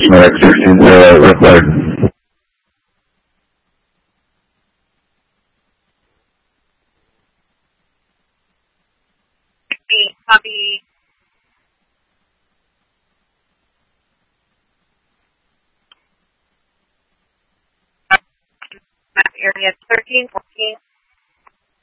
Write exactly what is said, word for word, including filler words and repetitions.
additional exertions uh, required. Copy. Map area thirteen, fourteen.